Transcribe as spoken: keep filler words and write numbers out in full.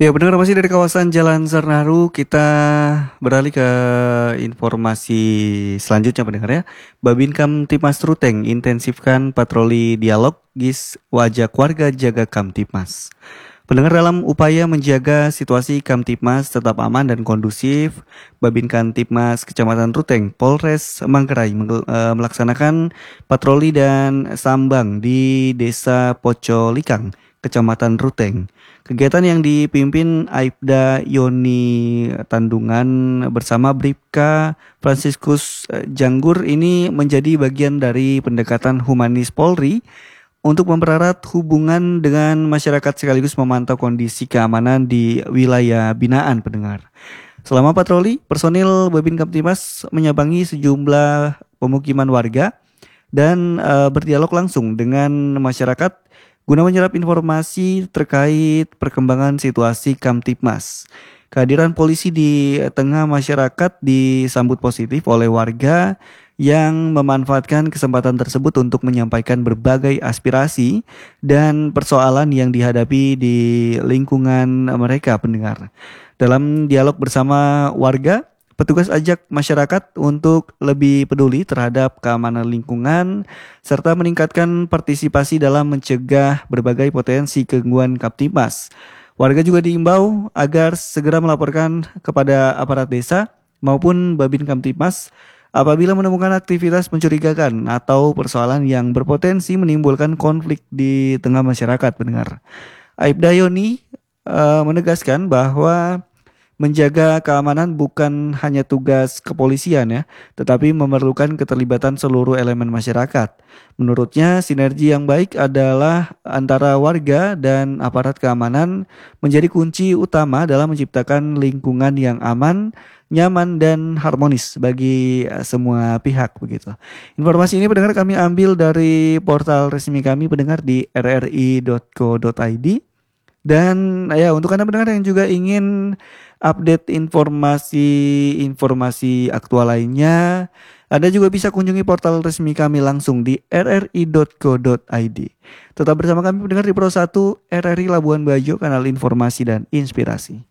Ya, benar masih dari kawasan Jalan Sarnaru kita beralih ke informasi selanjutnya pendengar ya. Babin Kamtipmas Ruteng intensifkan patroli dialog gis wajak warga jaga Kamtipmas. Pendengar dalam upaya menjaga situasi Kamtipmas tetap aman dan kondusif, Babin Kamtipmas Kecamatan Ruteng, Polres Manggarai mengel- eh, melaksanakan patroli dan sambang di Desa Pocolikang, Kecamatan Ruteng. Kegiatan yang dipimpin Aibda Yoni Tandungan bersama Bribka Franciscus eh, Janggur ini menjadi bagian dari pendekatan humanis Polri untuk mempererat hubungan dengan masyarakat sekaligus memantau kondisi keamanan di wilayah binaan pendengar. Selama patroli, personil Babin Kamtipmas menyambangi sejumlah pemukiman warga dan eh, berdialog langsung dengan masyarakat guna menyerap informasi terkait perkembangan situasi Kamtipmas. Kehadiran polisi di tengah masyarakat disambut positif oleh warga yang memanfaatkan kesempatan tersebut untuk menyampaikan berbagai aspirasi dan persoalan yang dihadapi di lingkungan mereka pendengar. Dalam dialog bersama warga, petugas ajak masyarakat untuk lebih peduli terhadap keamanan lingkungan serta meningkatkan partisipasi dalam mencegah berbagai potensi gangguan Kamtipmas. Warga juga diimbau agar segera melaporkan kepada aparat desa maupun Babin Kamtipmas apabila menemukan aktivitas mencurigakan atau persoalan yang berpotensi menimbulkan konflik di tengah masyarakat pendengar. Aibda Yoni eh, menegaskan bahwa menjaga keamanan bukan hanya tugas kepolisian ya, tetapi memerlukan keterlibatan seluruh elemen masyarakat. Menurutnya, sinergi yang baik adalah antara warga dan aparat keamanan menjadi kunci utama dalam menciptakan lingkungan yang aman, nyaman dan harmonis bagi eh, semua pihak begitu. Informasi ini pendengar kami ambil dari portal resmi kami pendengar di r r i dot co dot i d. Dan ya untuk Anda pendengar yang juga ingin update informasi-informasi aktual lainnya, Anda juga bisa kunjungi portal resmi kami langsung di r r i dot co dot i d. Tetap bersama kami pendengar di Pro satu R R I Labuan Bajo, kanal informasi dan inspirasi.